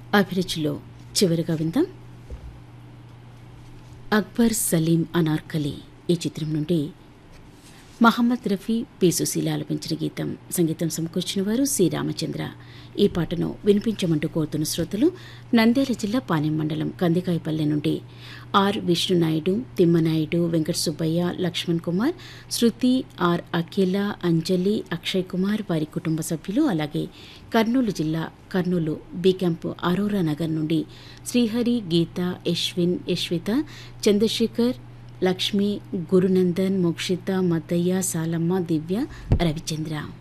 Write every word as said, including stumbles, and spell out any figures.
అభిరుచిలో చివరిగా విందాం అక్బర్ సలీం అనార్కలి ఈ చిత్రం నుండి మహమ్మద్ రఫీ పి సుశీల ఆలపించిన గీతం. సంగీతం సమకూర్చిన వారు సి రామచంద్ర. ఈ పాటను వినిపించమంటూ కోరుతున్న శ్రోతలు నంద్యాల జిల్లా పానెం మండలం కందికాయపల్లె నుండి are విష్ణునాయుడు, Thimmanaidu, Venkata Subbaiah, Laxman Kumar, Shruti, are అఖిల, అంజలి, అక్షయ్ కుమార్, వారి కుటుంబ సభ్యులు, అలాగే కర్నూలు జిల్లా కర్నూలు బి క్యాంపు అరోరా నగర్ నుండి శ్రీహరి, గీత, యశ్విన్, యశ్విత, చంద్రశేఖర్, లక్ష్మి, గురునందన్, మోక్షిత, మద్దయ్య, సాలమ్మ, దివ్య, రవిచంద్ర.